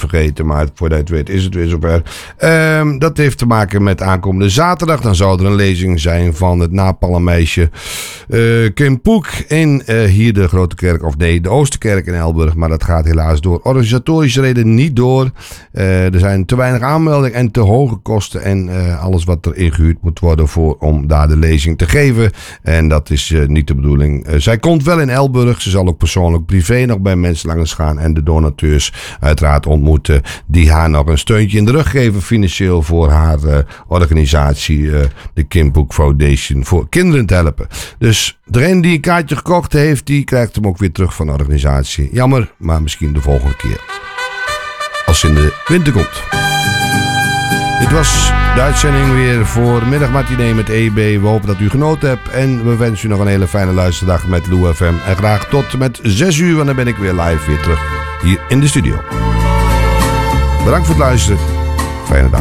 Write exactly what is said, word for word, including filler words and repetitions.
vergeten, maar voordat je het weet is het weer zover. Um, dat heeft te maken met aankomende zaterdag. Dan zou er een lezing zijn van het Napalmmeisje uh, Kim Poek in uh, hier de Grote Kerk, of nee, de Oosterkerk in Elburg. Maar dat gaat helaas door organisatorische redenen niet door. Uh, er zijn te weinig aanmeldingen en te hoge kosten en uh, alles wat er ingehuurd moet worden voor om daar de lezing te geven. En dat is uh, niet de bedoeling. Uh, zij komt wel in Elburg. Ze zal ook persoonlijk privé nog bij mensen langs gaan en de donateurs uiteraard ontmoeten die haar nog een steuntje in de rug geven financieel voor haar uh, organisatie, uh, de Kim Poek Foundation, voor kinderen te helpen. Dus degene die een kaartje gekocht heeft, die krijgt hem ook weer terug van de organisatie. Jammer, maar misschien de volgende keer. Als ze in de winter komt. Dit was de uitzending weer voor Middagmatinee met E B. We hopen dat u genoten hebt. En we wensen u nog een hele fijne luisterdag met Lou F M. En graag tot met zes uur, want dan ben ik weer live weer terug hier in de studio. Bedankt voor het luisteren. Fijne dag.